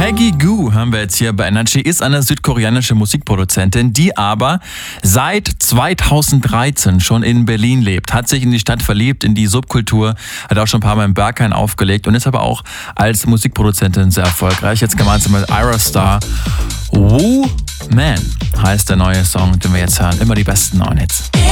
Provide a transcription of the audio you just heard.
Peggy Gou haben wir jetzt hier bei Energy, ist eine südkoreanische Musikproduzentin, die aber seit 2013 schon in Berlin lebt, hat sich in die Stadt verliebt, in die Subkultur, hat auch schon ein paar Mal im Berghain aufgelegt und ist aber auch als Musikproduzentin sehr erfolgreich. Jetzt gemeinsam mit Ira Star. Woo Man heißt der neue Song, den wir jetzt hören. Immer die besten neuen Hits.